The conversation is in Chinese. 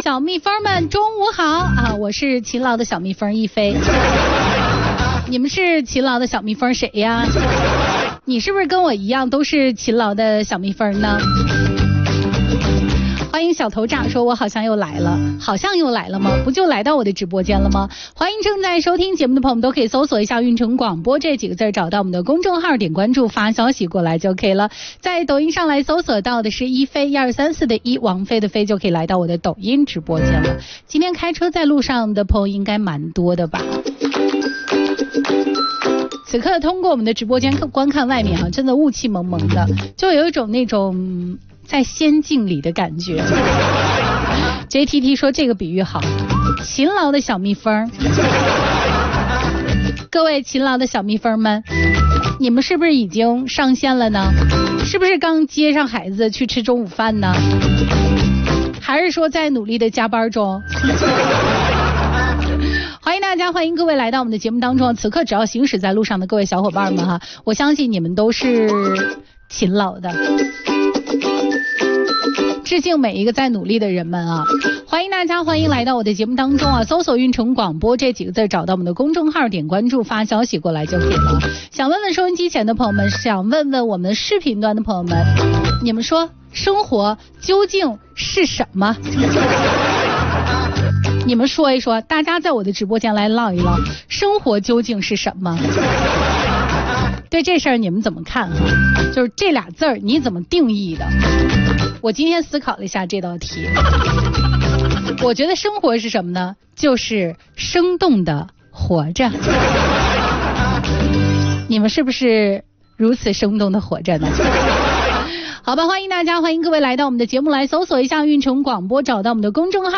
小蜜蜂们中午好啊！我是勤劳的小蜜蜂一飞。你们是勤劳的小蜜蜂谁呀？你是不是跟我一样都是勤劳的小蜜蜂呢？欢迎小头炸说我好像又来了。好像又来了吗？不就来到我的直播间了吗？欢迎正在收听节目的朋友们都可以搜索一下运城广播这几个字，找到我们的公众号，点关注发消息过来就可以了。在抖音上来搜索到的是一飞1234的一，王菲的飞，就可以来到我的抖音直播间了。今天开车在路上的朋友应该蛮多的吧。此刻通过我们的直播间观看外面真的雾气蒙蒙的，就有一种那种在仙境里的感觉。JTT 说这个比喻好，勤劳的小蜜蜂。各位勤劳的小蜜蜂们，你们是不是已经上线了呢？是不是刚接上孩子去吃中午饭呢？还是说在努力的加班中？欢迎大家，欢迎各位来到我们的节目当中。此刻只要行驶在路上的各位小伙伴们哈，我相信你们都是勤劳的。致敬每一个在努力的人们啊！欢迎大家，欢迎来到我的节目当中啊！搜索运城广播这几个字，找到我们的公众号，点关注发消息过来就可以了。想问问收音机前的朋友们，想问问我们视频端的朋友们，你们说生活究竟是什么？你们说一说，大家在我的直播间来唠一唠，生活究竟是什么？对这事儿你们怎么看啊？就是这俩字儿你怎么定义的？我今天思考了一下这道题，我觉得生活是什么呢？就是生动的活着。你们是不是如此生动的活着呢？好吧，欢迎大家，欢迎各位来到我们的节目，来搜索一下运城广播，找到我们的公众号。